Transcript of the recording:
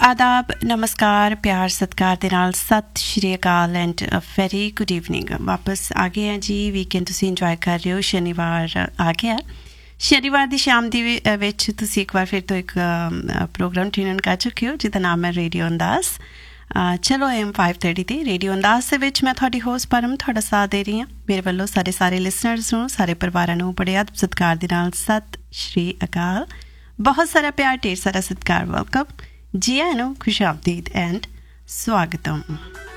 आदाब नमस्कार प्यार सत्कार ਦੇ ਨਾਲ ਸਤਿ ਸ਼੍ਰੀ ਅਕਾਲ ਐਂਡ ਵੈਰੀ ਗੁੱਡ ਈਵਨਿੰਗ ਵਾਪਸ ਆ ਗਏ ਹਾਂ ਜੀ ਵੀਕਐਂਡ ਤੁਸੀਂ ਇੰਜੋਏ ਕਰ ਰਹੇ ਹੋ ਸ਼ਨੀਵਾਰ ਆ ਗਿਆ ਸ਼ਨੀਵਾਰ ਦੀ ਸ਼ਾਮ ਦੀ ਵਿੱਚ ਤੁਸੀਂ ਇੱਕ ਵਾਰ ਫਿਰ ਤੋਂ ਇੱਕ ਪ੍ਰੋਗਰਾਮ ਟਿਊਨ ਕਰ ਚੁੱਕੇ ਹੋ ਜਿਹਦਾ ਨਾਮ ਹੈ ਰੇਡੀਓ ਅੰਦਾਜ਼ ਚਲੋ AM 530 ਤੇ ਰੇਡੀਓ ਅੰਦਾਜ਼ ਦੇ ਵਿੱਚ ਮੈਂ ਤੁਹਾਡੀ ਹੋਸਟ ਪਰਮ ਤੁਹਾਡਾ ਸਾਥ ਦੇ ਰਹੀ ਹਾਂ ਮੇਰੇ ਵੱਲੋਂ ਸਾਰੇ ਲਿਸਨਰਸ ਨੂੰ ਸਾਰੇ ਪਰਿਵਾਰਾਂ ਨੂੰ ਬੜੇ ਅਦਬ ਸਤਿਕਾਰ ਦੇ ਨਾਲ ਸਤਿ ਸ਼੍ਰੀ ਅਕਾਲ ਬਹੁਤ ਸਾਰਾ ਪਿਆਰ ਢੇਰ ਸਾਰਾ ਸਤਿਕਾਰ ਵੈਲਕਮ ਜੀ ਆਇਆਂ ਨੂੰ ਖੁਸ਼ ਆਮਦੀਦ ਐਂਡ ਸਵਾਗਤਮ